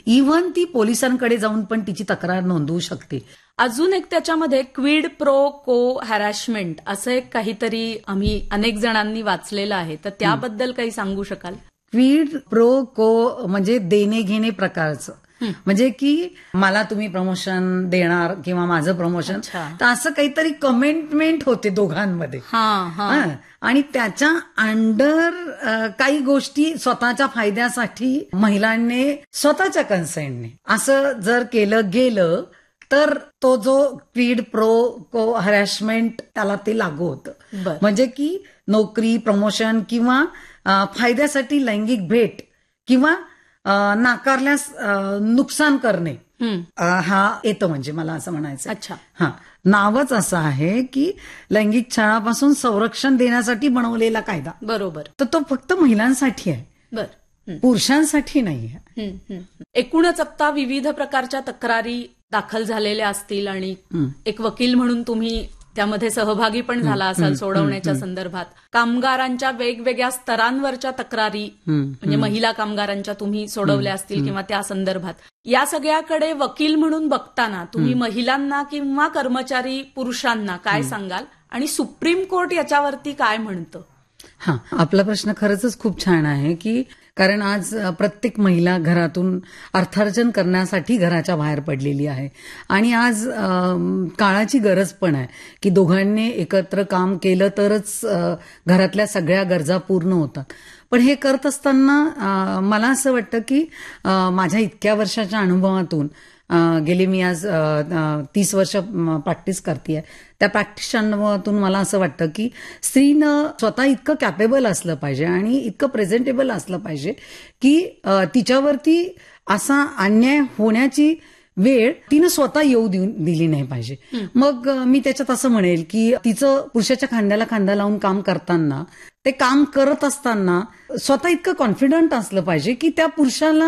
Even ती पोलिसांकडे जाऊन पण तिची तक्रार नोंदवू शकते. अजून एक त्याच्यामध्ये क्विड प्रो को हॅरॅशमेंट असं एक काहीतरी आम्ही अनेक जणांनी वाचलेलं आहे, तर त्याबद्दल काही सांगू शकाल? क्विड प्रो को म्हणजे देणे घेणे प्रकारचं, म्हणजे की मला तुम्ही प्रमोशन देणार किंवा माझं प्रमोशन, तर असं काहीतरी कमेंटमेंट होते दोघांमध्ये. आणि त्याच्या अंडर काही गोष्टी स्वतःच्या फायद्यासाठी महिलांनी स्वतःच्या कन्सेंटने असं जर केलं गेलं तर तो जो क्विड प्रो को हॅरॅशमेंट त्याला ते लागू होतं. म्हणजे की नोकरी, प्रमोशन किंवा फायद्यासाठी लैंगिक भेट किंवा नाकारल्यास नुकसान करणे हा येतं, म्हणजे मला असं म्हणायचं. अच्छा. नावच असं आहे की लैंगिक छळापासून संरक्षण देण्यासाठी बनवलेला कायदा. बरोबर. तर तो फक्त महिलांसाठी आहे, पुरुषांसाठी नाही आहे. एकूणच आता विविध प्रकारच्या तक्रारी दाखल झालेल्या असतील आणि एक वकील म्हणून तुम्ही त्यामध्ये सहभागी पण झाला असाल सोडवण्याच्या संदर्भात. कामगारांच्या वेगवेगळ्या स्तरांवरच्या तक्रारी म्हणजे महिला कामगारांच्या तुम्ही सोडवल्या असतील किंवा त्या संदर्भात, या सगळ्याकडे वकील म्हणून बघताना तुम्ही महिलांना किंवा कर्मचारी पुरुषांना काय सांगाल आणि सुप्रीम कोर्ट याच्यावरती काय म्हणतं? आपला प्रश्न खरंच खूप छान आहे की कारण आज प्रत्येक महिला घरातून अर्थार्जन करण्यासाठी घराच्या बाहेर पडलेली आहे आणि आज काळाची गरज पण आहे की दोघांनी एकत्र काम केलं तरच घरातल्या सगळ्या गरजा पूर्ण होतात. पण हे करत असताना मला असं वाटतं की माझ्या इतक्या वर्षाच्या अनुभवातून गेली मी आज 30 वर्ष प्रॅक्टिस करतेय, त्या प्रॅक्टिसच्या अनुभवातून मला असं वाटतं की स्त्रीनं स्वतः इतकं कॅपेबल असलं पाहिजे आणि इतकं प्रेझेंटेबल असलं पाहिजे की तिच्यावरती असा अन्याय होण्याची वेळ तिनं स्वतः येऊ दिली नाही पाहिजे. मग मी त्याच्यात असं म्हणेल की तिचं पुरुषाच्या खांद्याला खांदा लावून काम करताना, ते काम करत असताना स्वतः इतकं कॉन्फिडंट असलं पाहिजे की त्या पुरुषाला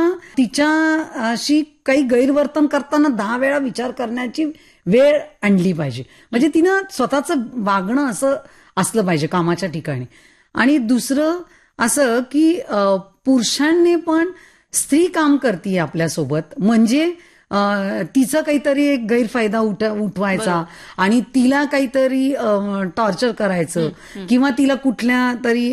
तिच्याशी काही गैरवर्तन करताना 10 वेळा विचार करण्याची वेळ आणली पाहिजे. म्हणजे तिनं स्वतःचं वागणं असं असलं पाहिजे कामाच्या ठिकाणी. आणि दुसरं असं की पुरुषांनी पण स्त्री काम करतीये आपल्यासोबत म्हणजे तिचा काहीतरी एक गैरफायदा उठवायचा आणि तिला काहीतरी टॉर्चर करायचं किंवा तिला कुठल्या तरी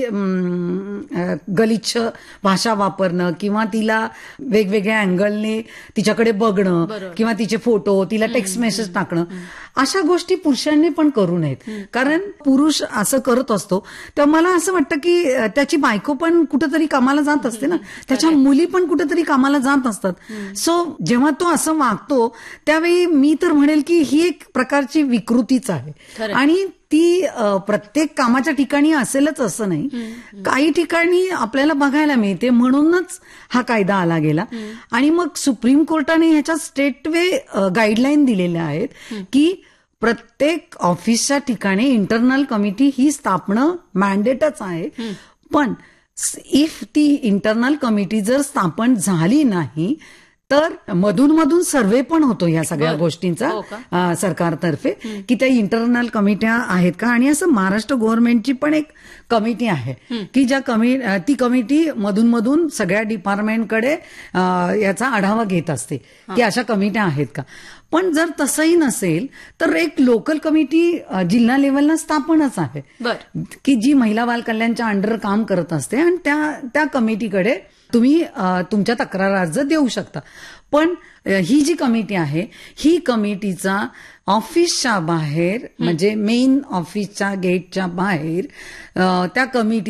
गलिच्छ भाषा वापरणं किंवा तिला वेगवेगळ्या अँगलने तिच्याकडे बघणं किंवा तिचे फोटो, तिला टेक्स्ट मेसेज टाकणं, अशा गोष्टी पुरुषांनी पण करू नयेत. कारण पुरुष असं करत असतो तेव्हा मला असं वाटतं की त्याची बायको पण कुठेतरी कामाला जात असते ना, त्याच्या मुली पण कुठेतरी कामाला जात असतात. सो जेव्हा तो असं वागतो त्यावेळी मी तर म्हणेल की ही एक प्रकारची विकृतीच आहे आणि ती प्रत्येक कामाच्या ठिकाणी असेलच असं नाही, काही ठिकाणी आपल्याला बघायला मिळते, म्हणूनच हा कायदा आला गेला. आणि मग सुप्रीम कोर्टाने ह्याच्या स्टेटवे गाईडलाईन दिलेल्या आहेत की प्रत्येक ऑफिसच्या ठिकाणी इंटरनल कमिटी ही स्थापना मॅन्डेटच आहे. पण इफ ती इंटरनल कमिटी जर स्थापन झाली नाही तर मधून सर्व्हे पण होतो या सगळ्या गोष्टींचा सरकारतर्फे की त्या इंटरनल कमिट्या आहेत का. आणि असं महाराष्ट्र गव्हर्नमेंटची पण एक कमिटी आहे की ती कमिटी मधून सगळ्या डिपार्टमेंटकडे याचा आढावा घेत असते की अशा कमिट्या आहेत का. पण जर तसंही नसेल तर एक लोकल कमिटी जिल्हा लेव्हलला स्थापनच आहे की जी महिला बाल कल्याणच्या अंडर काम करत असते आणि त्या कमिटीकडे तुम्ही तुमच्या तक्रार अर्ज देऊ शकता. पण ही जी कमिटी आहे ही कमिटीचा ऑफिसच्या बाहेर म्हणजे मेन ऑफिसच्या गेटच्या बाहेर त्या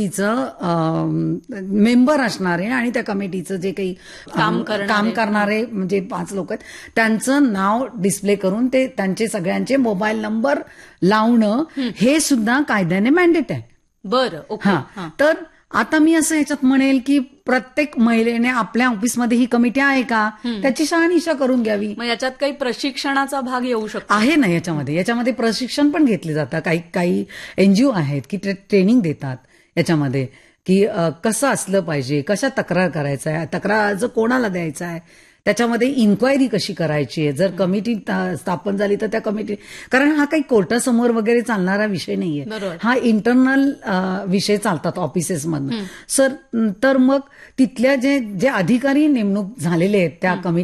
कमिटीचं मेंबर असणारे आणि त्या कमिटीचं जे काही काम करणारे म्हणजे 5 लोक आहेत त्यांचं नाव डिस्प्ले करून ते त्यांचे सगळ्यांचे मोबाईल नंबर लावणं हे सुद्धा कायद्याने मॅन्डेट आहे. बरं. तर आता मी असं याच्यात म्हणेल की प्रत्येक महिलेने आपल्या ऑफिसमध्ये ही कमिटी आहे का त्याची शहानिशा करून घ्यावी. मग याच्यात काही प्रशिक्षणाचा भाग येऊ शकतो आहे ना, याच्यामध्ये प्रशिक्षण पण घेतले जातं. काही एनजीओ आहेत की ट्रेनिंग देतात याच्यामध्ये की कसं असलं पाहिजे, कशा तक्रार करायचं आहे, तक्रार अर्ज कोणाला द्यायचा आहे, त्याच्यामध्ये इन्क्वायरी कशी करायची आहे. जर कमिटी स्थापन झाली तर त्या कमिटी, कारण हा काही कोर्टासमोर वगैरे चालणारा विषय नाहीये, हा इंटरनल विषय चालतात ऑफिसेसमधून. तर मग तिथल्या जे अधिकारी नेमणूक झालेले आहेत त्या कमिटी